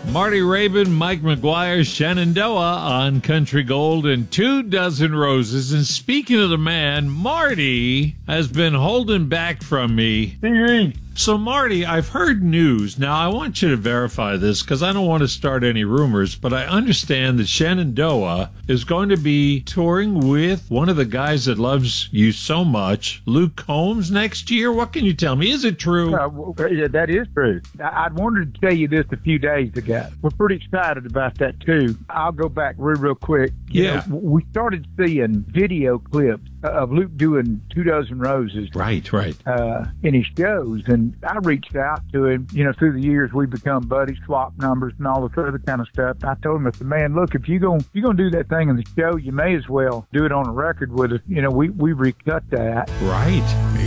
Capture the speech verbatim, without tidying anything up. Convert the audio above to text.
Marty Raybon, Mike McGuire, Shenandoah on Country Gold and Two Dozen Roses. And speaking of the man, Marty has been holding back from me. So, Marty, I've heard news. Now, I want you to verify this because I don't want to start any rumors, but I understand that Shenandoah is going to be touring with one of the guys that loves you so much, Luke Combs, next year. What can you tell me? Is it true? Uh, well, yeah, that is true. I, I wanted to tell you this a few days ago. We're pretty excited about that, too. I'll go back real, real quick. You Yeah. know, we started seeing video clips of Luke doing Two Dozen Roses. Right, right. Uh, in his shows, and I reached out to him. You know, through the years we become buddies, swap numbers, and all this other kind of stuff. I told him, I said, "Man, look, if you going you gonna do that thing in the show, you may as well do it on a record with us." You know, we we recut that. Right.